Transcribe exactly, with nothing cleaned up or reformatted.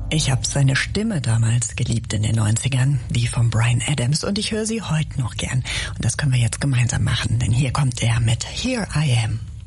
Ich habe seine Stimme damals geliebt in den neunzigern, die von Bryan Adams, und ich höre sie heute noch gern. Und das können wir jetzt gemeinsam machen, denn hier kommt er mit Here I Am.